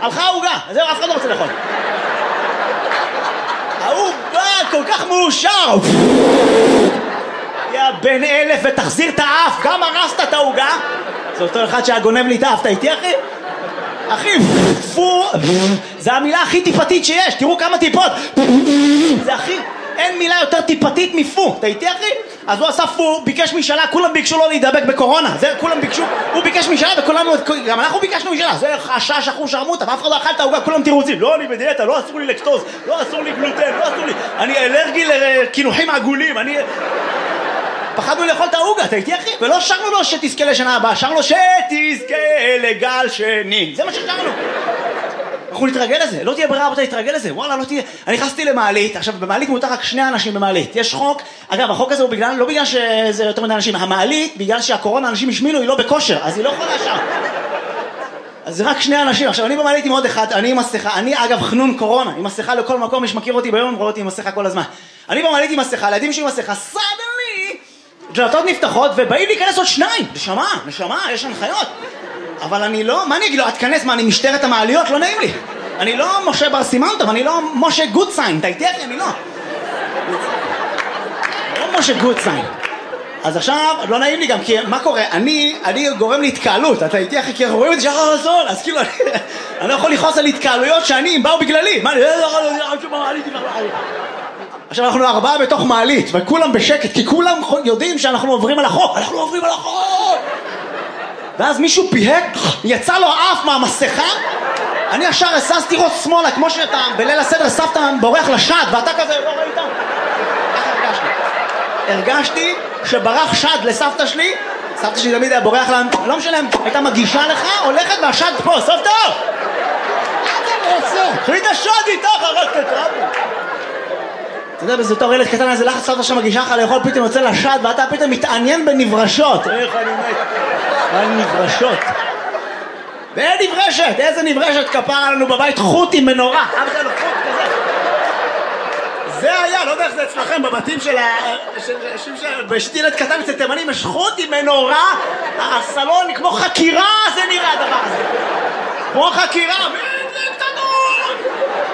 הלכה העוגה, זהו, אף אחד לא רוצה לאכול. ההוא בא כל כך מאושר. יא בן 1000 ותחזיר את האף, כמה רסת את העוגה? זה אותו אחד שהגונב לי את האף, אתה איתי אחי? אחי, פו, זה המילה הכי טיפתית שיש, תראו כמה טיפות. זה הכי, אין מילה יותר טיפתית מפו, אתה איתי אחי? אז הוא עשה פו, ביקש משאלה, כולם ביקשו לו להידבק בקורונה, זה כולם ביקשו, הוא ביקש משאלה וכולנו, גם אנחנו ביקשנו משאלה, זה חשש אחו שרמוטה, ואף אחד לא אכל את העוגה, כולם תירוצים, לא אני בדיאטה, לא אסור לי לקטוז, לא אסור לי גלוטן, לא אסור לי, אני אלרגי לקינוחים עגולים, אני... פחדנו לאכול את העוגה, אתה איתי אחי? ולא שרנו לו שתזכה לשנה הבאה, שרנו שתזכה לגל שני, זה מה ששרנו. אנחנו נתרגל לזה, לא תהיה ברירה, אתה תתרגל לזה, וואלה, לא תהיה... אני נכנסתי למעלית, עכשיו במעלית מותר רק 2 אנשים במעלית, יש חוק, אגב, החוק הזה הוא בגלל, לא בגלל שזה יותר מדי אנשים, המעלית, בגלל שהקורונה אנשים השמינו, היא לא בכושר, אז היא לא יכולה שם. אז זה רק 2 אנשים, עכשיו אני במעלית עם עוד אחד, אני עם מסכה, אני אגב חנון קורונה, עם מסכה לכל מקום, מי שמכיר אותי ביום, רואה אותי עם מסכה כל הזמן. אני במעלית עם מסכה, לידים שלי עם מסכה, סדרלי, דלתות נפתחות ובאים להיכנס עוד 2, נשמה, יש הנחיות. אבל אני לא, מה אני אגיד לו, את כנס, מה אני משטרת המעליות, לא נעים לי. אני לא משה בר סימנטוב, אני לא משה גודסיין, אתה איתי אחי, אני לא משה גודסיין. אז עכשיו, לא נעים לי גם, כי מה קורה? אני גורם להתקהלות, אתה איתי אחי, כי אנחנו רואים את זה שחר רזון, אז כאילו אני לא יכול לכעוס על התקהלויות שאני, הם באו בגללי. מה, אני לא יכול עכשיו אנחנו 4 בתוך מעלית, וכולם בשקט, כי כולם יודעים שאנחנו עוברים על החוק. ואז מישהו פיהק, יצא לו האף מהמסכה, אני ישר הססתי ראש שמאלה, כמו שאתה בליל הסדר סבתא בורח לשד, ואתה כזה לא ראית. ככה הרגשתי שברח שד לסבתא שלי, סבתא שלי תמיד היה בורח לה, לא משלם, הייתה מגישה לך, הולכת והשד פה, סבתא! קחי את השד איתך, רק תתרבו. אתה יודע, בזה תור ילד קטן, איזה לחץ סבתא שמגישה לך לאכול, פתאום יוצא לשד, ואתה פתאום מתעניין בנברשות. איך אני מת? על נברשות. ואין נברשת, איזה נברשת כפרה לנו בבית, חוט עם מנורה. אף אחד לא חוט כזה. זה היה, לא יודע איך זה אצלכם, בבתים של בשתי ילד קטן אצל תימנים, יש חוט עם מנורה, הסלון כמו חקירה, זה נראה הדבר הזה. כמו חקירה, מדלק תנור!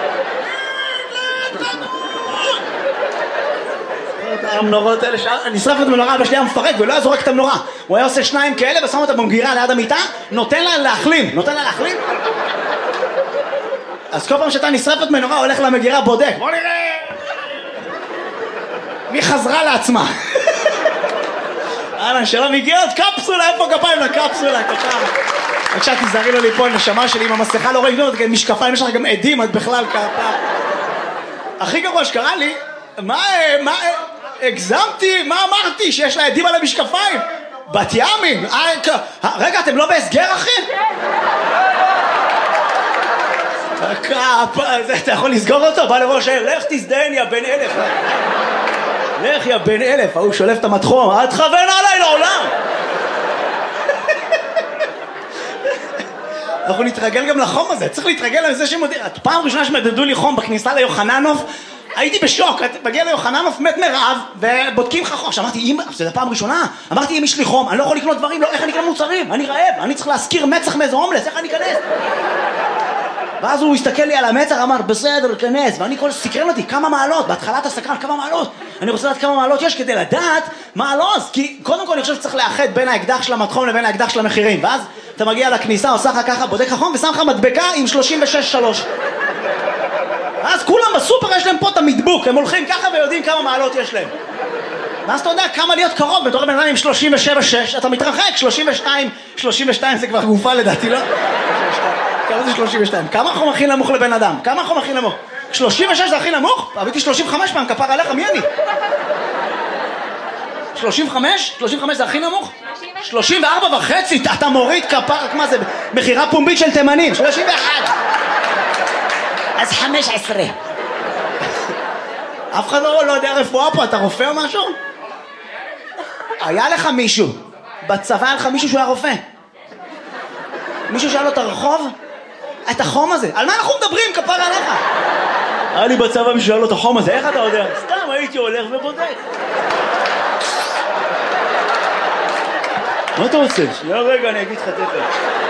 המנורות האלה, נשרפת מנורה, אבא שלי היה מפרק ולא היה זורק את המנורה. הוא היה עושה 2 כאלה ושם אותה במגירה ליד המיטה, נותן לה להחלים. אז כל פעם שאתה נשרפת מנורה, הולך למגירה, בודק. בוא נראה מי חזרה לעצמה. שלא מגיע עוד קפסולה, איפה כפיים לקפסולה, כפיים. בבקשה תזהרי לו לי פה, נשמה שלי עם המסכה, לא רואים את משקפיים, יש לך גם עדים, את בכלל כפיים. הכי גרוע שקרה לי, הגזמתי, מה אמרתי? שיש לה עדים על המשקפיים? בת ימים? רגע, אתם לא בהסגר אחי? אתה יכול לסגור אותו? בא לראש העיר, לך תזדיין יא בן 1000. לך יא בן 1000, הוא שולף את המתחום, אל תכוון עליי לעולם. אנחנו נתרגל גם לחום הזה, צריך להתרגל לזה שמודיע. פעם ראשונה שמדדו לי חום בכניסה ליוחננוף, הייתי בשוק, מגיע ליוחננוף מת מרעב ובודקים לך חום. עכשיו אמרתי, זה פעם ראשונה, אמרתי אם יש לי חום, אני לא יכול לקנות דברים, לא, איך אני אקנה מוצרים? אני רעב, אני צריך להזכיר מצח מאיזה הומלס, איך אני אכנס? ואז הוא הסתכל לי על המצח, אמר בסדר, כנס, ואני כל סקרן אותי, כמה מעלות, בהתחלת הסקרן, כמה מעלות, אני רוצה לדעת כמה מעלות יש כדי לדעת מה הלוז, כי קודם כל אני חושב שצריך לאחד בין האקדח של המתחום לבין האקדח של המחירים, ואז אתה מגיע לכניסה, עושה לך ככה, בודק לך חום ושם לך מדבקה עם 36.3. אז כולם בסופר יש להם פה את המדבוק, הם הולכים ככה ויודעים כמה מעלות יש להם. ואז אתה יודע כמה להיות קרוב, בתור בן אדם עם 37.6, אתה מתרחק, 32 זה כבר גופה לדעתי, לא? כמה זה 32? כמה החום הכי נמוך לבן אדם? כמה החום הכי נמוך? 36 זה הכי נמוך? הייתי 35 פעם, כפר עליך, מי אני? 35? 35 זה הכי נמוך? 34.5, אתה מוריד כפר, מה זה? מחירה פומבית של תימנים, 31. אז 15. אף אחד לא יודע רפואה פה, אתה רופא או משהו? היה לך מישהו, בצבא היה לך מישהו שהוא היה רופא. מישהו שהיה לו את הרחוב? את החום הזה, על מה אנחנו מדברים כפר עליך? היה לי בצבא מישהו שהיה לו את החום הזה, איך אתה יודע? סתם הייתי הולך ובודק. מה אתה רוצה? שנייה רגע, אני אגיד לך תכף.